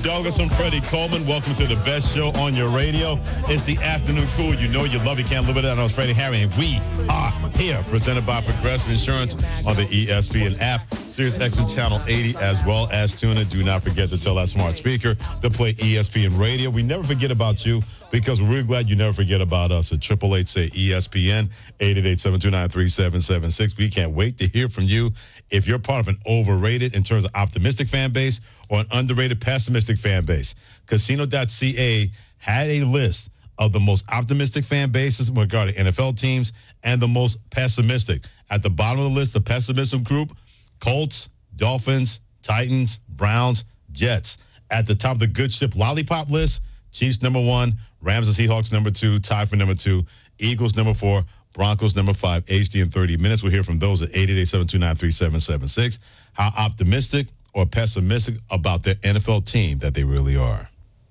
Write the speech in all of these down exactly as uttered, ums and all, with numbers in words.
Douglas and Freddie Coleman. Welcome to the best show on your radio. It's the afternoon cool. You know you love it. Can't live it out. I'm Freddie Harry, and we are here, presented by Progressive Insurance on the E S P N app, Sirius X M Channel eighty, as well as tune in. Do not forget to tell that smart speaker to play E S P N Radio. We never forget about you because we're really glad you never forget about us at triple eight say E S P N, eight eight eight, seven two nine, three seven seven six. We can't wait to hear from you if you're part of an overrated in terms of optimistic fan base or an underrated pessimistic fan base. Casino dot C A had a list of the most optimistic fan bases regarding N F L teams and the most pessimistic. At the bottom of the list, the pessimism group, Colts, Dolphins, Titans, Browns, Jets. At the top of the good ship lollipop list, Chiefs number one, Rams and Seahawks number two, tied for number two, Eagles number four, Broncos number five, H D in thirty minutes. We'll hear from those at eight eight eight, seven two nine, three seven seven six. How optimistic or pessimistic about their N F L team that they really are.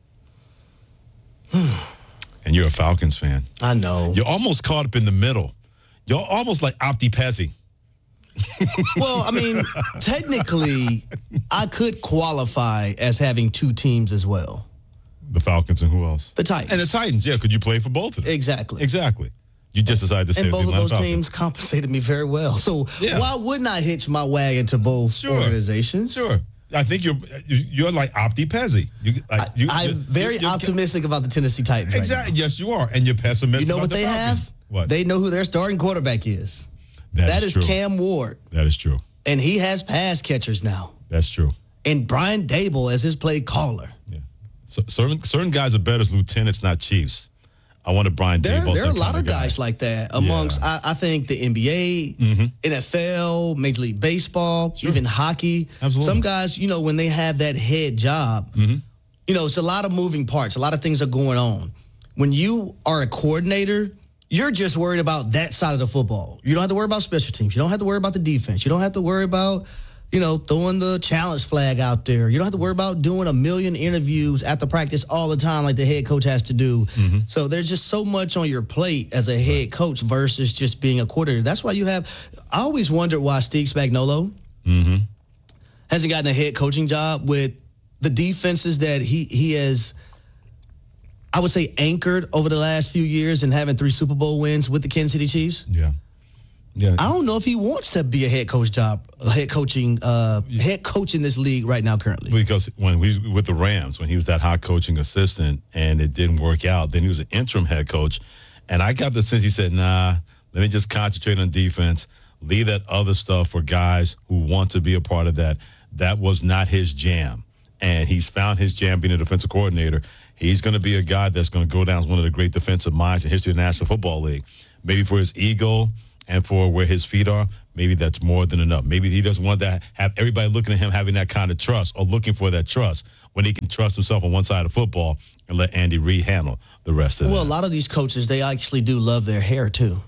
And you're a Falcons fan. I know. You're almost caught up in the middle. You're almost like Opti Pezzi. Well, I mean, technically, I could qualify as having two teams as well. The Falcons and who else? The Titans. And the Titans, yeah. Could you play for both of them? Exactly. Exactly. You just decided to stay And with both the of those Falcons. teams compensated me very well. So Yeah. why wouldn't I hitch my wagon to both Sure. organizations? Sure. I think you're you're like Opti Pezzi. You, like, I, you, I'm you- very you- you- optimistic about the Tennessee Titans. right Exactly. now. Yes, you are. And you're pessimistic. You know about what the they Falcons. have? What? They know who their starting quarterback is. that, That is, is true. Cam Ward. That is true. And he has pass catchers now. That's true. And Brian Dable as his play caller. Yeah. So certain certain guys are better as lieutenants, not chiefs. I wanted Brian There, Dable. there are a that lot kind of guy. guys like that amongst, I, I think, the N B A, Mm-hmm. N F L, Major League Baseball, Sure. even hockey. Absolutely. Some guys, you know, when they have that head job, Mm-hmm. you know, it's a lot of moving parts. A lot of things are going on. When you are a coordinator, you're just worried about that side of the football. You don't have to worry about special teams. You don't have to worry about the defense. You don't have to worry about, you know, throwing the challenge flag out there. You don't have to worry about doing a million interviews at the practice all the time like the head coach has to do. Mm-hmm. So there's just so much on your plate as a head coach versus just being a coordinator. That's why you have – I always wondered why Steve Spagnuolo Mm-hmm. hasn't gotten a head coaching job with the defenses that he he has – I would say anchored over the last few years and having three Super Bowl wins with the Kansas City Chiefs. Yeah. Yeah. I don't know if he wants to be a head coach job, a head coaching, uh, head coach in this league right now currently. Because when he was with the Rams, when he was that hot coaching assistant and it didn't work out, then he was an interim head coach. And I got the sense he said, nah, let me just concentrate on defense, leave that other stuff for guys who want to be a part of that. That was not his jam. And he's found his jam being a defensive coordinator. He's going to be a guy that's going to go down as one of the great defensive minds in history of the National Football League. Maybe for his ego and for where his feet are, maybe that's more than enough. Maybe he doesn't want to have everybody looking at him having that kind of trust or looking for that trust when he can trust himself on one side of football and let Andy Reid handle the rest of it. Well, a lot of these coaches, they actually do love their hair too.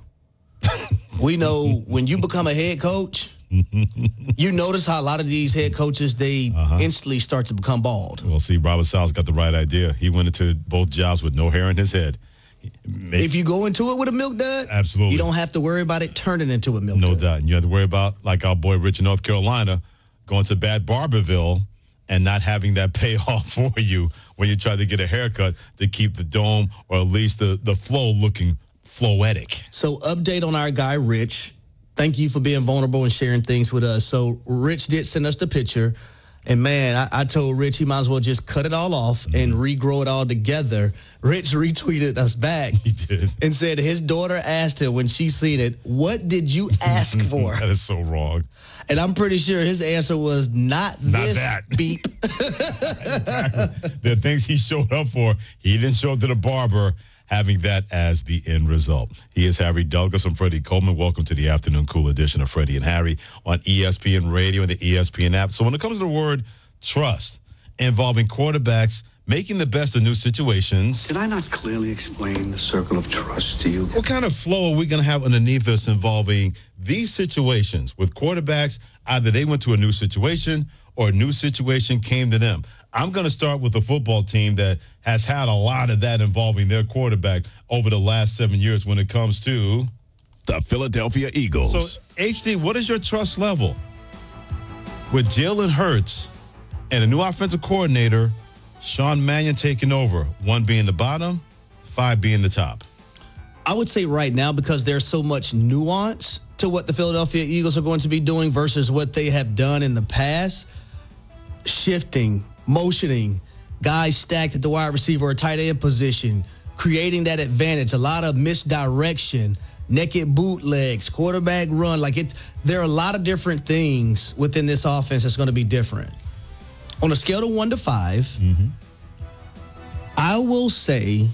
We know when you become a head coach, you notice how a lot of these head coaches, they Uh-huh. instantly start to become bald. Well, see, Robert Saleh's got the right idea. He went into both jobs with no hair in his head. Make- If you go into it with a milk dud, Absolutely. you don't have to worry about it turning into a milk No dud. doubt. And you have to worry about, like our boy Rich in North Carolina, going to Bad Barberville and not having that pay off for you when you try to get a haircut to keep the dome or at least the, the flow looking floetic. So update on our guy, Rich. Thank you for being vulnerable and sharing things with us. So Rich did send us the picture. And, man, I, I told Rich he might as well just cut it all off Mm-hmm. and regrow it all together. Rich retweeted us back. He did. And said his daughter asked him when she seen it, what did you ask for? That is so wrong. And I'm pretty sure his answer was not, Not this that. beep. Exactly. The things he showed up for, he didn't show up to the barber having that as the end result. He is Harry Douglas. I'm Freddie Coleman. Welcome to the afternoon cool edition of Freddie and Harry on E S P N Radio and the E S P N app. So when it comes to the word trust involving quarterbacks making the best of new situations, Did I not clearly explain the circle of trust to you? what kind of flow are we going to have underneath us involving these situations with quarterbacks? Either they went to a new situation or a new situation came to them. I'm going to start with the football team that has had a lot of that involving their quarterback over the last seven years when it comes to The Philadelphia Eagles. So, H D, what is your trust level with Jalen Hurts and a new offensive coordinator Sean Mannion taking over, one being the bottom, five being the top. I would say right now, because there's so much nuance to what the Philadelphia Eagles are going to be doing versus what they have done in the past, shifting, motioning, guys stacked at the wide receiver or tight end position, creating that advantage, a lot of misdirection, naked bootlegs, quarterback run. Like it, there are a lot of different things within this offense that's going to be different. On a scale of one to five, mm-hmm. I will say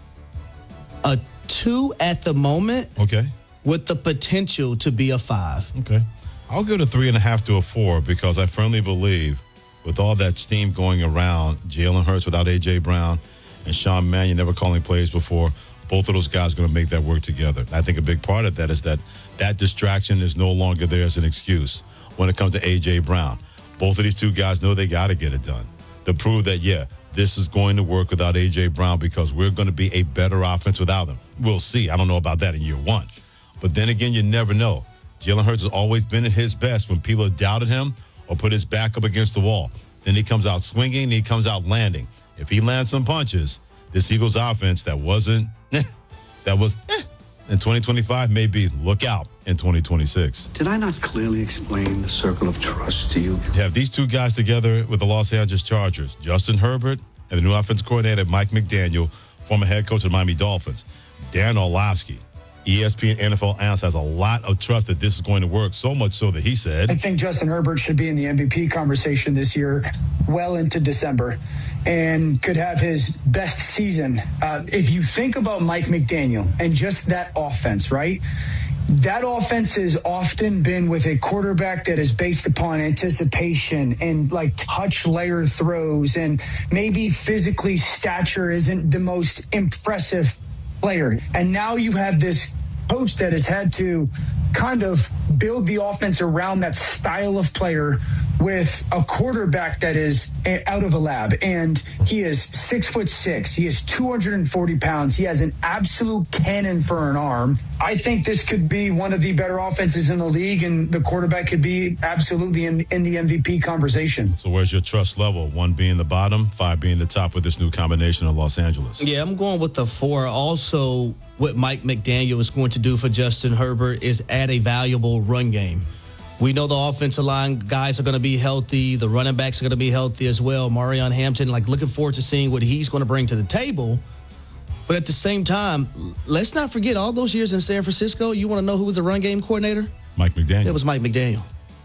a two at the moment. Okay. With the potential to be a five. Okay. I'll go to three and a half to a four because I firmly believe with all that steam going around, Jalen Hurts without A J. Brown and Sean Mannion never calling plays before, both of those guys are going to make that work together. I think a big part of that is that that distraction is no longer there as an excuse when it comes to A J. Brown. Both of these two guys know they got to get it done to prove that, yeah, this is going to work without A J. Brown because we're going to be a better offense without him. We'll see. I don't know about that in year one. But then again, you never know. Jalen Hurts has always been at his best when people have doubted him or put his back up against the wall. Then he comes out swinging, and he comes out landing. If he lands some punches, this Eagles offense that wasn't, eh, that was eh, in twenty twenty-five, maybe look out in twenty twenty-six. Did I not clearly explain the circle of trust to you? You have these two guys together with the Los Angeles Chargers, Justin Herbert and the new offensive coordinator, Mike McDaniel, former head coach of the Miami Dolphins, Dan Orlovsky. E S P N N F L analyst has a lot of trust that this is going to work, so much so that he said, I think Justin Herbert should be in the M V P conversation this year well into December and could have his best season. Uh, if you think about Mike McDaniel and just that offense, right? That offense has often been with a quarterback that is based upon anticipation and like touch layer throws, and maybe physically stature isn't the most impressive player. And now you have this coach that has had to kind of build the offense around that style of player with a quarterback that is out of a lab. And he is six foot six. He is two hundred forty pounds. He has an absolute cannon for an arm. I think this could be one of the better offenses in the league, and the quarterback could be absolutely in, in the M V P conversation. So where's your trust level? One being the bottom, five being the top with this new combination of Los Angeles. Yeah, I'm going with the four. Also, what Mike McDaniel is going to do for Justin Herbert is add a valuable run game. We know the offensive line guys are going to be healthy. The running backs are going to be healthy as well. Marion Hampton, like looking forward to seeing what he's going to bring to the table. But at the same time, let's not forget all those years in San Francisco. You want to know who was the run game coordinator? Mike McDaniel. It was Mike McDaniel.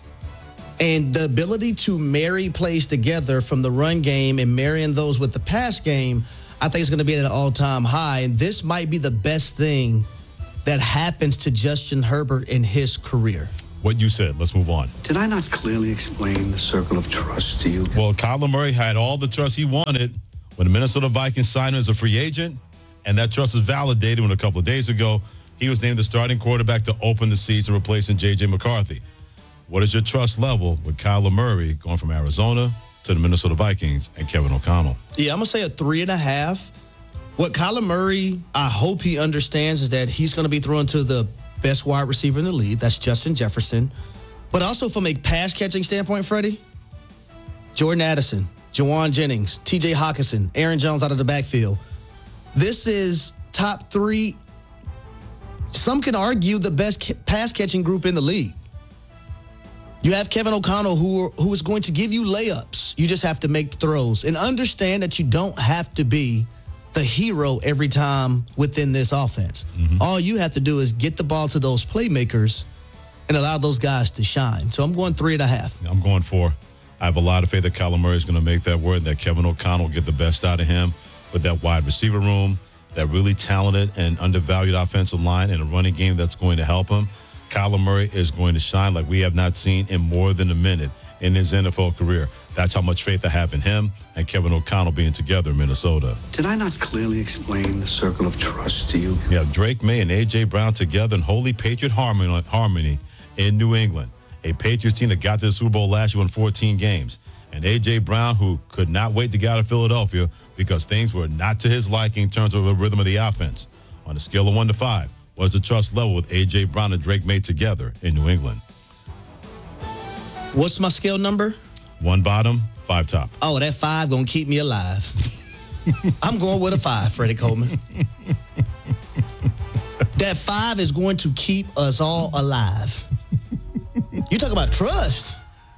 And the ability to marry plays together from the run game and marrying those with the pass game, I think it's going to be at an all-time high. And this might be the best thing that happens to Justin Herbert in his career. What you said. Let's move on. Did I not clearly explain the circle of trust to you? Well, Kyler Murray had all the trust he wanted when the Minnesota Vikings signed him as a free agent, and that trust was validated when a couple of days ago he was named the starting quarterback to open the season, replacing J J. McCarthy. What is your trust level with Kyler Murray going from Arizona to the Minnesota Vikings and Kevin O'Connell? Yeah, I'm going to say a three and a half. What Kyler Murray, I hope he understands, is that he's going to be thrown to the best wide receiver in the league. That's Justin Jefferson. But also from a pass-catching standpoint, Freddie, Jordan Addison, Jawan Jennings, T J Hawkinson, Aaron Jones out of the backfield. This is top three. Some can argue the best pass-catching group in the league. You have Kevin O'Connell, who, who is going to give you layups. You just have to make throws. And understand that you don't have to be the hero every time within this offense. Mm-hmm. All you have to do is get the ball to those playmakers and allow those guys to shine. So I'm going three and a half. I'm going four. I have a lot of faith that Kyler Murray is going to make that work, that Kevin O'Connell will get the best out of him with that wide receiver room, that really talented and undervalued offensive line, and a running game that's going to help him. Kyler Murray is going to shine like we have not seen in more than a minute in his N F L career. That's how much faith I have in him and Kevin O'Connell being together in Minnesota. Did I not clearly explain the circle of trust to you? You have Drake May and A J. Brown together in holy Patriot harmony, harmony in New England. A Patriots team that got to the Super Bowl last year, won fourteen games. And A J. Brown, who could not wait to get out of Philadelphia because things were not to his liking in terms of the rhythm of the offense. On a scale of one to five, what's the trust level with A J. Brown and Drake May together in New England? What's my scale number? One bottom, Five top. Oh, that five going to keep me alive. I'm going with a five, Freddie Coleman. That five is going to keep us all alive. You talk about trust.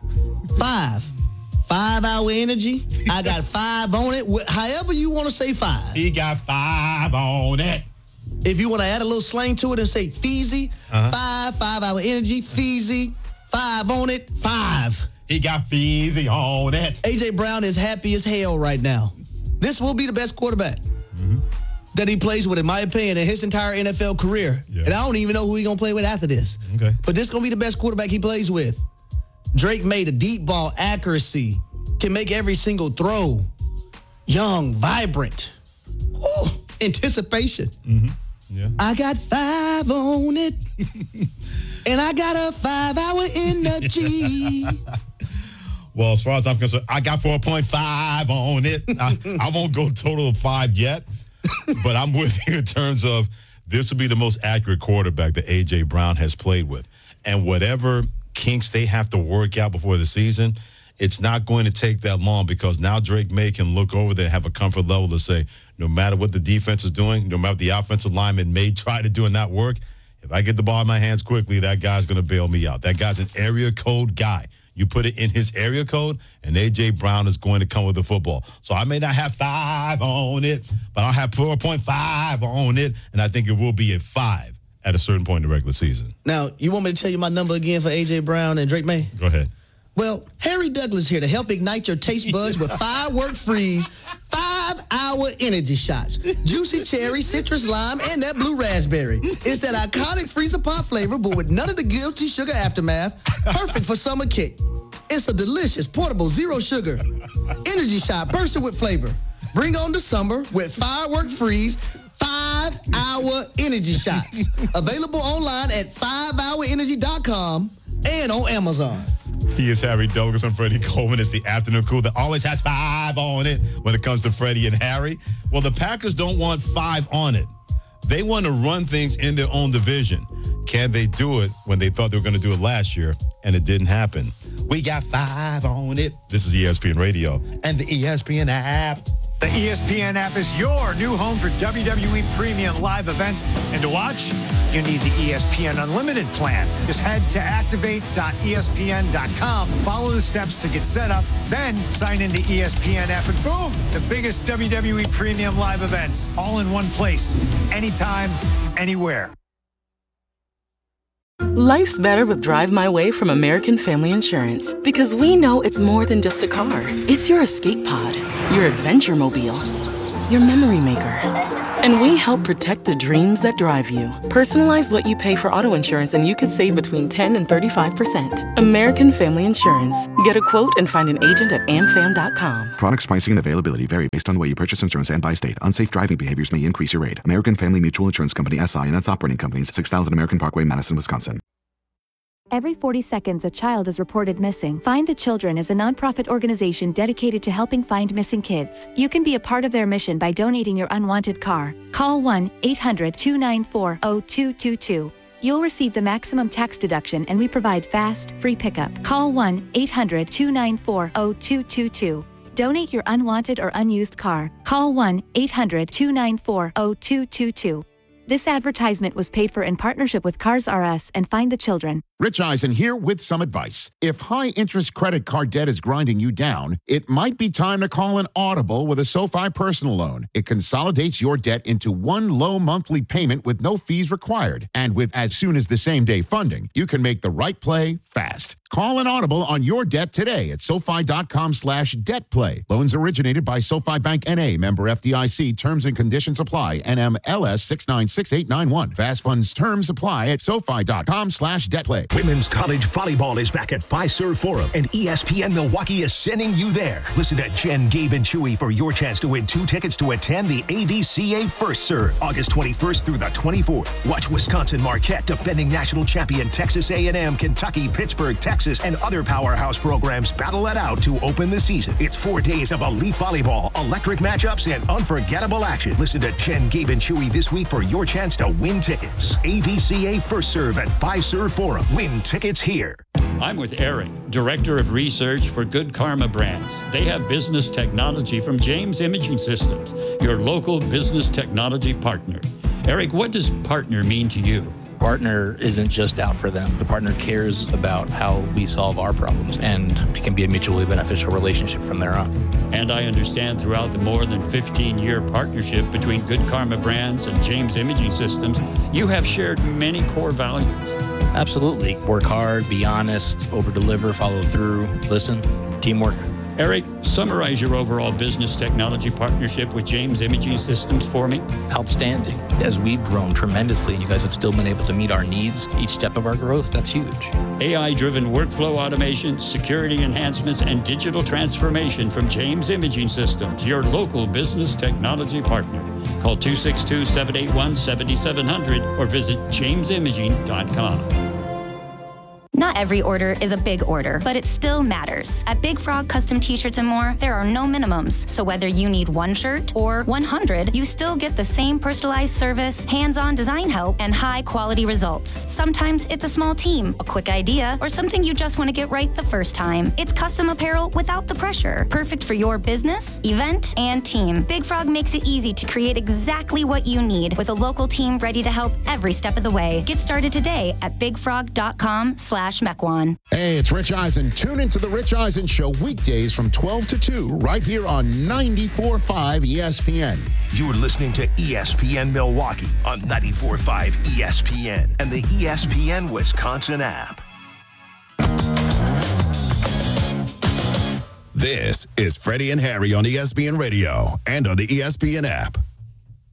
Five. Five-hour energy. I got five on it. However you want to say five. He got five on it. If you want to add a little slang to it and say Feezy, uh-huh. five, five-hour energy, Feezy, five on it, five. He got Feezy on it. A J. Brown is happy as hell right now. This will be the best quarterback mm-hmm. that he plays with, in my opinion, in his entire N F L career. Yeah. And I don't even know who he's going to play with after this. Okay. But this is going to be the best quarterback he plays with. Drake made a deep ball accuracy, can make every single throw. Young, vibrant. Ooh, anticipation. Mm-hmm. Yeah. I got five on it, and I got a five-hour energy. Well, as far as I'm concerned, I got four point five on it. I, I won't go total of five yet, but I'm with you in terms of this will be the most accurate quarterback that A J. Brown has played with. And whatever kinks they have to work out before the season, it's not going to take that long because now Drake May can look over there and have a comfort level to say, no matter what the defense is doing, no matter what the offensive lineman may try to do and not work, if I get the ball in my hands quickly, that guy's going to bail me out. That guy's an area code guy. You put it in his area code, and A J. Brown is going to come with the football. So I may not have five on it, but I'll have four point five on it, and I think it will be a five at a certain point in the regular season. Now, you want me to tell you my number again for A J. Brown and Drake May? Go ahead. Well, Harry Douglas here to help ignite your taste buds with Firework Freeze five-hour energy shots. Juicy cherry, citrus lime, and that blue raspberry. It's that iconic freezer pop flavor, but with none of the guilty sugar aftermath. Perfect for summer kick. It's a delicious, portable, zero sugar energy shot bursting with flavor. Bring on the summer with Firework Freeze five-hour energy shots. Available online at five hour energy dot com and on Amazon. He is Harry Douglas. I'm Freddie Coleman. It's the afternoon cool that always has five on it when it comes to Freddie and Harry. Well, the Packers don't want five on it. They want to run things in their own division. Can they do it when they thought they were going to do it last year and it didn't happen? We got five on it. This is E S P N Radio and the E S P N app. The E S P N app is your new home for W W E premium live events. And to watch, you need the E S P N Unlimited plan. Just head to activate dot E S P N dot com, follow the steps to get set up, then sign into E S P N app, and boom, the biggest W W E premium live events, all in one place, anytime, anywhere. Life's better with Drive My Way from American Family Insurance because we know it's more than just a car. It's your escape pod, your adventure mobile, your memory maker. And we help protect the dreams that drive you. Personalize what you pay for auto insurance and you could save between ten and thirty-five percent. American Family Insurance. Get a quote and find an agent at am fam dot com. Products, pricing, and availability vary based on the way you purchase insurance and by state. Unsafe driving behaviors may increase your rate. American Family Mutual Insurance Company, S I and its operating companies, six thousand American Parkway, Madison, Wisconsin. Every forty seconds, a child is reported missing. Find the Children is a nonprofit organization dedicated to helping find missing kids. You can be a part of their mission by donating your unwanted car. Call one eight hundred two nine four zero two two two. You'll receive the maximum tax deduction and we provide fast, free pickup. Call one eight hundred two nine four zero two two two. Donate your unwanted or unused car. Call one eight hundred two nine four zero two two two. This advertisement was paid for in partnership with Cars R Us and Find the Children. Rich Eisen here with some advice. If high-interest credit card debt is grinding you down, it might be time to call an Audible with a SoFi personal loan. It consolidates your debt into one low monthly payment with no fees required. And with as soon as the same day funding, you can make the right play fast. Call an Audible on your debt today at SoFi.com slash debt play. Loans originated by SoFi Bank N A, member F D I C. Terms and conditions apply. N M L S six nine six eight nine one. Fast funds terms apply at SoFi.com slash debt play. Women's college volleyball is back at Fiserv Forum, and E S P N Milwaukee is sending you there. Listen to Jen, Gabe, and Chewy for your chance to win two tickets to attend the A V C A First Serve, August twenty-first through the twenty-fourth. Watch Wisconsin Marquette, defending national champion Texas A and M, Kentucky, Pittsburgh, Texas, and other powerhouse programs battle it out to open the season. It's four days of elite volleyball, electric matchups, and unforgettable action. Listen to Jen, Gabe, and Chewy this week for your chance to win tickets. A V C A First Serve at Fiserv Forum. Win tickets here. I'm with Eric, Director of Research for Good Karma Brands. They have business technology from James Imaging Systems, your local business technology partner. Eric, what does partner mean to you? Partner isn't just out for them. The partner cares about how we solve our problems, and it can be a mutually beneficial relationship from there on. And I understand throughout the more than fifteen-year partnership between Good Karma Brands and James Imaging Systems, you have shared many core values. Absolutely. Work hard, be honest, over-deliver, follow through, listen, teamwork. Eric, summarize your overall business technology partnership with James Imaging Systems for me. Outstanding. As we've grown tremendously, and you guys have still been able to meet our needs each step of our growth, that's huge. A I-driven workflow automation, security enhancements, and digital transformation from James Imaging Systems, your local business technology partner. Call two six two, seven eight one, seven seven zero zero or visit james imaging dot com. Not every order is a big order, but it still matters. At Big Frog Custom T-Shirts and more, there are no minimums. So whether you need one shirt or one hundred, you still get the same personalized service, hands-on design help, and high-quality results. Sometimes it's a small team, a quick idea, or something you just want to get right the first time. It's custom apparel without the pressure. Perfect for your business, event, and team. Big Frog makes it easy to create exactly what you need with a local team ready to help every step of the way. Get started today at bigfrog.com slash Mequon. Hey, it's Rich Eisen. Tune into the Rich Eisen Show weekdays from twelve to two right here on ninety-four point five E S P N. You're listening to E S P N Milwaukee on ninety-four point five E S P N and the E S P N Wisconsin app. This is Freddie and Harry on E S P N Radio and on the E S P N app.